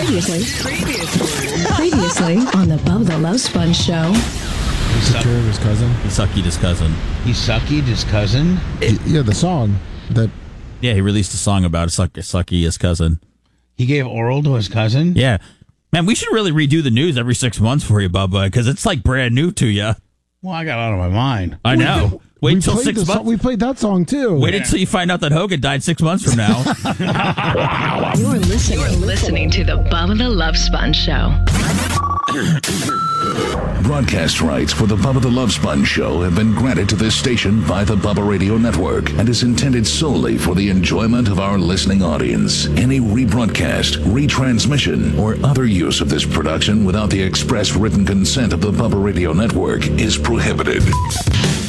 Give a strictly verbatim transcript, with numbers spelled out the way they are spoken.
Previously, previously on the Bubba the Love Sponge show. He took care of his cousin. He suckied his cousin. He suckied his cousin? It, yeah, the song that. Yeah, he released a song about suck, sucky his cousin. He gave oral to his cousin? Yeah. Man, we should really redo the news every six months for you, Bubba, because it's like brand new to you. Well, I got out of my mind. I know. Wait we until six the months. So- we played that song too. Wait yeah. until you find out that Hogan died six months from now. You're listening, You're listening to the Bubba the Love Sponge show. Broadcast rights for the Bubba the Love Sponge show have been granted to this station by the Bubba Radio Network and is intended solely for the enjoyment of our listening audience. Any rebroadcast, retransmission, or other use of this production without the express written consent of the Bubba Radio Network is prohibited.